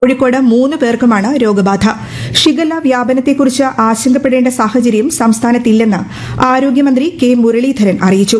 കോഴിക്കോട് 3 പേർക്കുമാണ് രോഗബാധ. ഷിഗല്ല വ്യാപനത്തെക്കുറിച്ച് ആശങ്കപ്പെടേണ്ട സാഹചര്യം സംസ്ഥാനത്തില്ലെന്ന് ആരോഗ്യമന്ത്രി കെ മുരളീധരൻ അറിയിച്ചു.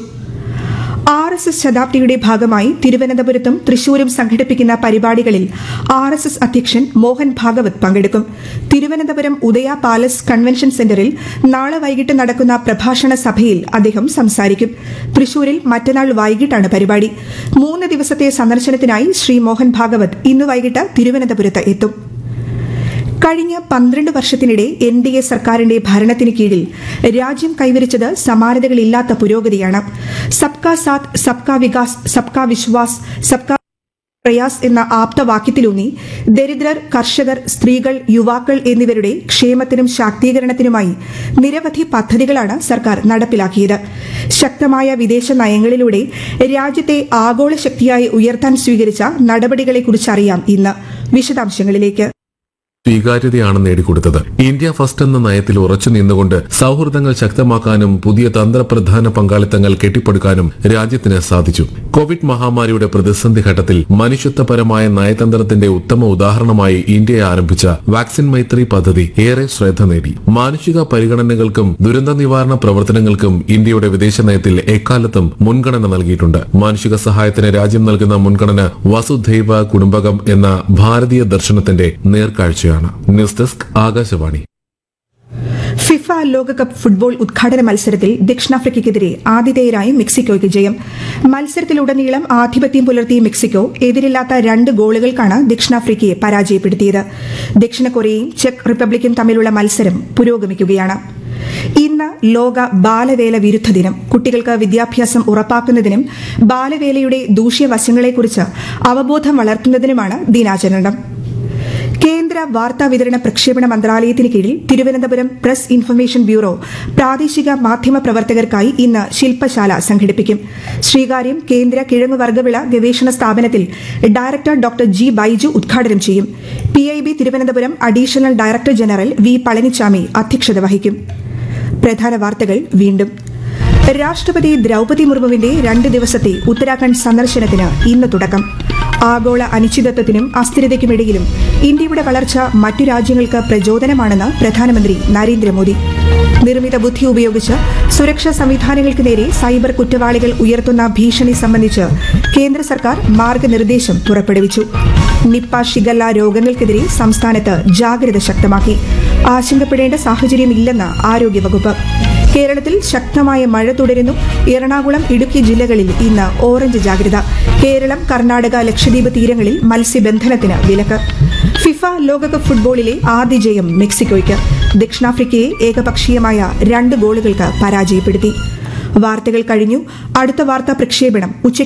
RSS ശതാബ്ദിയുടെ ഭാഗമായി തിരുവനന്തപുരത്തും തൃശൂരും സംഘടിപ്പിക്കുന്ന പരിപാടികളിൽ RSS അധ്യക്ഷൻ മോഹൻ ഭാഗവത് പങ്കെടുക്കും. തിരുവനന്തപുരം ഉദയ പാലസ് കൺവെൻഷൻ സെന്ററിൽ നാളെ വൈകിട്ട് നടക്കുന്ന പ്രഭാഷണ സഭയിൽ അദ്ദേഹം സംസാരിക്കും. തൃശൂരിൽ മറ്റന്നാൾ വൈകിട്ടാണ് പരിപാടി. 3 ദിവസത്തെ സന്ദർശനത്തിനായി ശ്രീ മോഹൻ ഭാഗവത് ഇന്ന് വൈകിട്ട് തിരുവനന്തപുരത്ത് എത്തും. കഴിഞ്ഞ 12 വർഷത്തിനിടെ NDA സർക്കാരിന്റെ ഭരണത്തിന് കീഴിൽ രാജ്യം കൈവരിച്ചത് സമാനതകളില്ലാത്ത പുരോഗതിയാണ്. സബ്കാ സാത്ത്, സബ്കാ വികാസ്, സബ്കാ വിശ്വാസ്, സബ്കാ പ്രയാസ് എന്ന ആപ്തവാക്യത്തിലൂന്നി ദരിദ്രർ, കർഷകർ, സ്ത്രീകൾ, യുവാക്കൾ എന്നിവരുടെ ക്ഷേമത്തിനും ശാക്തീകരണത്തിനുമായി നിരവധി പദ്ധതികളാണ് സർക്കാർ നടപ്പിലാക്കിയത്. ശക്തമായ വിദേശ നയങ്ങളിലൂടെ രാജ്യത്തെ ആഗോള ശക്തിയായി ഉയർത്താൻ സ്വീകരിച്ച നടപടികളെക്കുറിച്ചറിയാം ഇന്ന്. വിശദാംശങ്ങളിലേക്ക്. സ്വീകാര്യതയാണ് നേടിക്കൊടുത്തത്. ഇന്ത്യ ഫസ്റ്റ് എന്ന നയത്തിൽ ഉറച്ചു നിന്നുകൊണ്ട് സൌഹൃദങ്ങൾ ശക്തമാക്കാനും പുതിയ തന്ത്രപ്രധാന പങ്കാളിത്തങ്ങൾ കെട്ടിപ്പടുക്കാനും രാജ്യത്തിന് സാധിച്ചു. കോവിഡ് മഹാമാരിയുടെ പ്രതിസന്ധി ഘട്ടത്തിൽ മനുഷ്യത്വപരമായ നയതന്ത്രത്തിന്റെ ഉത്തമ ഉദാഹരണമായി ഇന്ത്യ ആരംഭിച്ച വാക്സിൻ മൈത്രി പദ്ധതി ഏറെ ശ്രദ്ധ നേടി. മാനുഷിക പരിഗണനകൾക്കും ദുരന്ത നിവാരണ പ്രവർത്തനങ്ങൾക്കും ഇന്ത്യയുടെ വിദേശ നയത്തിൽ എക്കാലത്തും മുൻഗണന നൽകിയിട്ടുണ്ട്. മാനുഷിക സഹായത്തിന് രാജ്യം നൽകുന്ന മുൻഗണന വസുധൈവ കുടുംബകം എന്ന ഭാരതീയ ദർശനത്തിന്റെ നേർക്കാഴ്ചയാണ്. News desk Akashvani. ഫിഫ ലോകകപ്പ് ഫുട്ബോൾ ഉദ്ഘാടന മത്സരത്തിൽ ദക്ഷിണാഫ്രിക്കയ്ക്കെതിരെ ആതിഥേയരായ മെക്സിക്കോയ്ക്ക് ജയം. മത്സരത്തിലുടനീളം ആധിപത്യം പുലർത്തിയ മെക്സിക്കോ എതിരില്ലാത്ത 2 ഗോളുകൾക്കാണ് ദക്ഷിണാഫ്രിക്കയെ പരാജയപ്പെടുത്തിയത്. ദക്ഷിണ കൊറിയയും ചെക്ക് റിപ്പബ്ലിക്കും തമ്മിലുള്ള മത്സരം പുരോഗമിക്കുകയാണ്. ഇന്ന് ലോക ബാലവേല വിരുദ്ധ ദിനം. കുട്ടികൾക്ക് വിദ്യാഭ്യാസം ഉറപ്പാക്കുന്നതിനും ബാലവേലയുടെ ദൂഷ്യവശങ്ങളെക്കുറിച്ച് അവബോധം വളർത്തുന്നതിനുമാണ് ദിനാചരണം. കേന്ദ്ര വാർത്താവിതരണ പ്രക്ഷേപണ മന്ത്രാലയത്തിന് കീഴിൽ തിരുവനന്തപുരം പ്രസ് ഇൻഫർമേഷൻ ബ്യൂറോ പ്രാദേശിക മാധ്യമ പ്രവർത്തകർക്കായി ഇന്ന് ശില്പശാല സംഘടിപ്പിക്കും. ശ്രീകാര്യം കേന്ദ്ര കിഴങ്ങുവർഗ്ഗവിള ഗവേഷണ സ്ഥാപനത്തിൽ ഡയറക്ടർ ഡോക്ടർ ജി ബൈജു ഉദ്ഘാടനം ചെയ്യും. PIB Thiruvananthapuram additional director general V Palaniswami അധ്യക്ഷത വഹിക്കും. പ്രധാന വാർത്തകൾ വീണ്ടും. രാഷ്ട്രപതി ദ്രൌപതി മുർമുവിന്റെ 2 ദിവസത്തെ ഉത്തരാഖണ്ഡ് സന്ദർശനത്തിന് ഇന്ന് തുടക്കം. ആഗോള അനിശ്ചിതത്വത്തിനും അസ്ഥിരതയ്ക്കുമിടയിലും ഇന്ത്യയുടെ വളർച്ച മറ്റു രാജ്യങ്ങൾക്ക് പ്രചോദനമാണെന്ന് പ്രധാനമന്ത്രി നരേന്ദ്രമോദി. നിർമ്മിത ബുദ്ധി ഉപയോഗിച്ച് സുരക്ഷാ സംവിധാനങ്ങൾക്ക് നേരെ സൈബർ കുറ്റവാളികൾ ഉയർത്തുന്ന ഭീഷണി സംബന്ധിച്ച് കേന്ദ്ര സർക്കാർ മാർഗനിർദ്ദേശം പുറപ്പെടുവിച്ചു. നിപ്പ, ഷിഗല്ല രോഗങ്ങൾക്കെതിരെ സംസ്ഥാനത്ത് ജാഗ്രത ശക്തമാക്കി. ആശങ്കപ്പെടേണ്ട സാഹചര്യമില്ലെന്ന് ആരോഗ്യവകുപ്പ്. കേരളത്തിൽ ശക്തമായ മഴ തുടരുന്നു. എറണാകുളം, ഇടുക്കി ജില്ലകളിൽ ഇന്ന് ഓറഞ്ച് ജാഗ്രത. കേരളം, കർണാടക, ലക്ഷദ്വീപ് തീരങ്ങളിൽ മത്സ്യബന്ധനത്തിന് വിലക്ക്. ഫിഫ ലോകകപ്പ് ഫുട്ബോളിലെ ആദ്യ ജയം മെക്സിക്കോയ്ക്ക്. ദക്ഷിണാഫ്രിക്കയെ ഏകപക്ഷീയമായ 2 ഗോളുകൾക്ക് പരാജയപ്പെടുത്തി. വാർത്തകൾ കഴിഞ്ഞു. അടുത്ത വാർത്താ പ്രക്ഷേപണം ഉച്ചയ്ക്ക്